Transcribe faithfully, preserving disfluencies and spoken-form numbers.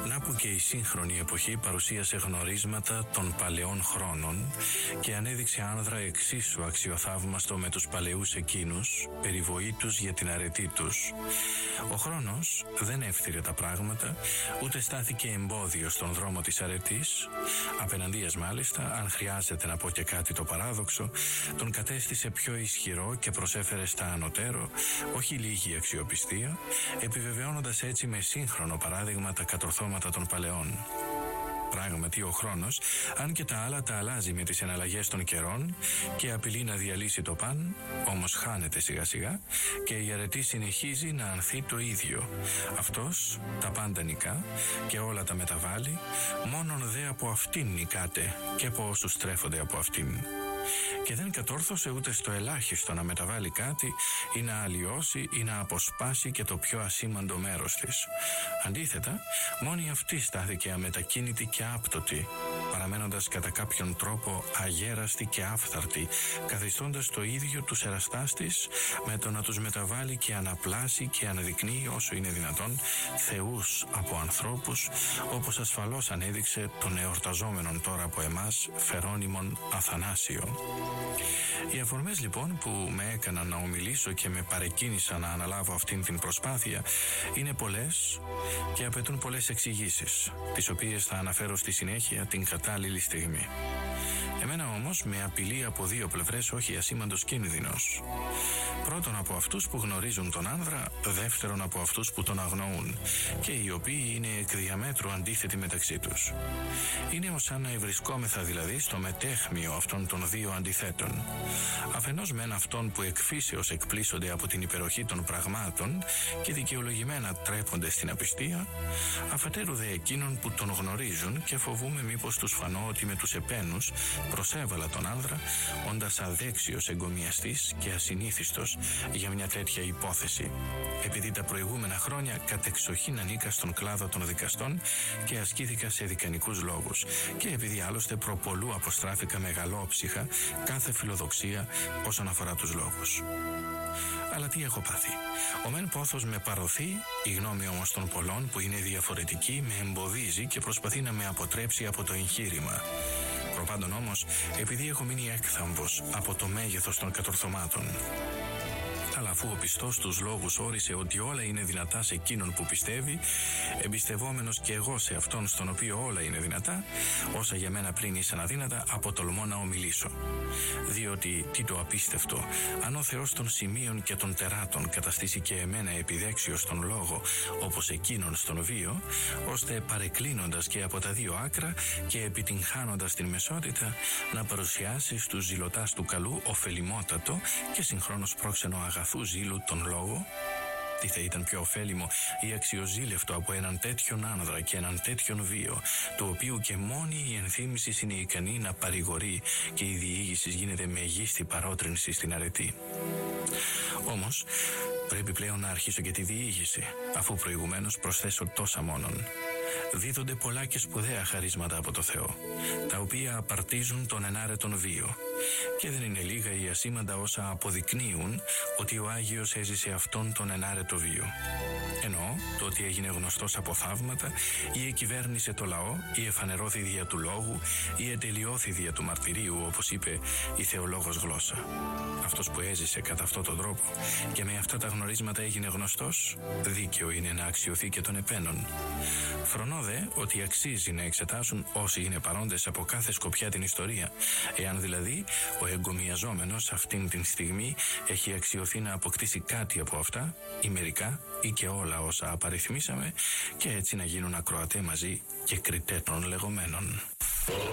Να που και η σύγχρονη εποχή παρουσίασε γνωρίσματα των παλαιών χρόνων και ανέδειξε άνδρα εξίσου αξιοθαύμαστο με τους παλαιούς εκείνους, περιβοήτους για την αρετή τους. Ο χρόνος δεν εύθυρε τα πράγματα, ούτε στάθηκε εμπόδιο στον δρόμο της αρετής. Απέναντίας μάλιστα, αν χρειάζεται να πω και κάτι το παράδοξο, τον κατέστησε πιο ισχυρό και προσέφερε στα ανωτέρω όχι λίγη αξιοπιστία, επιβεβαιώνοντας έτσι με σύγχρονο παράδειγμα τα κατορθώματα των παλαιών. Πράγματι ο χρόνος, αν και τα άλλα τα αλλάζει με τις εναλλαγές των καιρών και απειλεί να διαλύσει το παν, όμως χάνεται σιγά σιγά και η αρετή συνεχίζει να ανθεί το ίδιο. Αυτός τα πάντα νικά και όλα τα μεταβάλλει, μόνον δε από αυτήν νικάται και από όσους στρέφονται από αυτήν. Και δεν κατόρθωσε ούτε στο ελάχιστο να μεταβάλει κάτι ή να αλλοιώσει ή να αποσπάσει και το πιο ασήμαντο μέρος της. Αντίθετα, μόνη αυτή στάθηκε αμετακίνητη και άπτωτη, παραμένοντας κατά κάποιον τρόπο αγέραστη και άφθαρτη, καθιστώντας το ίδιο τους εραστάς της με το να τους μεταβάλει και αναπλάσει και αναδεικνύει όσο είναι δυνατόν θεούς από ανθρώπους, όπως ασφαλώς ανέδειξε τον εορταζόμενον τώρα από εμάς Φερόνιμον Αθανάσιο. Οι αφορμές λοιπόν που με έκαναν να ομιλήσω και με παρεκκίνησαν να αναλάβω αυτήν την προσπάθεια είναι πολλές και απαιτούν πολλές εξηγήσεις, τις οποίες θα αναφέρω στη συνέχεια την κατάλληλη στιγμή. Εμένα όμως με απειλεί από δύο πλευρές όχι ασήμαντος κίνδυνος. Πρώτον από αυτούς που γνωρίζουν τον άνδρα, δεύτερον από αυτούς που τον αγνοούν και οι οποίοι είναι εκ διαμέτρου αντίθετοι μεταξύ τους. Είναι ως αν να ευρισκόμεθα δηλαδή στο μετέχμιο αυτών των δύο αντιθέτων. Αφενός μεν αυτών που εκφύσεως εκπλήσονται από την υπεροχή των πραγμάτων και δικαιολογημένα τρέπονται στην απιστία, αφετέρου δε εκείνων που τον γνωρίζουν και φοβούμε μήπως τους φανώ ότι με τους επένους προσέβαλα τον άνδρα, όντας αδέξιος εγκομιαστής και ασυνήθιστος για μια τέτοια υπόθεση, επειδή τα προηγούμενα χρόνια κατεξοχήν ανήκα στον κλάδο των δικαστών και ασκήθηκα σε δικανικούς λόγους και επειδή άλλωστε προπολού αποστράφηκα μεγαλόψυχα κάθε φιλοδοξία όσον αφορά τους λόγους. Αλλά τι έχω πάθει. Ο μεν πόθος με παρωθεί, η γνώμη όμως των πολλών που είναι διαφορετική με εμποδίζει και προσπαθεί να με αποτρέψει από το εγχείρημα. Προπάντων όμως, επειδή έχω μείνει έκθαμβος από το μέγεθος των κατορθωμάτων. Αλλά αφού ο πιστός τους λόγους όρισε ότι όλα είναι δυνατά σε εκείνον που πιστεύει, εμπιστευόμενος και εγώ σε αυτόν στον οποίο όλα είναι δυνατά, όσα για μένα πριν ήσαν αδύνατα, αποτολμώ να ομιλήσω. Διότι, τι το απίστευτο, αν ο Θεός των σημείων και των τεράτων καταστήσει και εμένα επιδέξιος στον λόγο, όπως εκείνον στον βίο, ώστε παρεκκλίνοντας και από τα δύο άκρα και επιτυγχάνοντας την μεσότητα, να παρουσιάσει στους ζηλωτάς του καλού ωφελημότατο και συγχρόνως πρόξενο αγαθό αγαθού ζήλου τον λόγο. Τι θα ήταν πιο ωφέλιμο ή αξιοζήλευτο από έναν τέτοιον άνδρα και έναν τέτοιον βίο, του οποίου και μόνη η ενθύμηση είναι ικανή να παρηγορεί και η διήγηση γίνεται μεγίστη παρότρινση στην αρετή. Όμως πρέπει πλέον να αρχίσω και τη διήγηση, αφού προηγουμένως προσθέσω τόσα μόνον. Δίδονται πολλά και σπουδαία χαρίσματα από το Θεό, τα οποία απαρτίζουν τον ενάρετον βίο, και δεν είναι λίγα οι ασήμαντα όσα αποδεικνύουν ότι ο Άγιος έζησε αυτόν τον ενάρετο βίο. Εννοώ το ότι έγινε γνωστός από θαύματα, ή εκυβέρνησε το λαό, ή εφανερώθη δια του λόγου, ή ετελειώθη δια του μαρτυρίου, όπως είπε η θεολόγος γλώσσα. Αυτός που έζησε κατά αυτόν τον τρόπο και με αυτά τα γνωρίσματα έγινε γνωστός, δίκαιο είναι να αξιωθεί και των επένων. Φρονώ δε ότι αξίζει να εξετάσουν όσοι είναι παρόντες από κάθε σκοπιά την ιστορία, εάν δηλαδή ο εγκομιαζόμενος αυτήν την στιγμή έχει αξιωθεί να αποκτήσει κάτι από αυτά, ή μερικά, ή και όλα όσα απαριθμίσαμε, και έτσι να γίνουν ακροατέ μαζί και κριτέ των λεγόμενων.